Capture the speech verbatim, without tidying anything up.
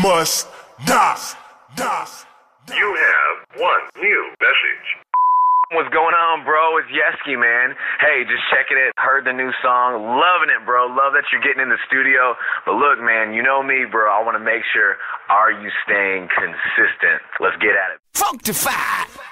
must not, not. You have one new message. What's going on, bro? It's Yeski, man. Hey, just checking it. Heard the new song. Loving it, bro. Love that you're getting in the studio. But look, man, you know me, bro. I want to make sure, are you staying consistent? Let's get at it. Funkdafied.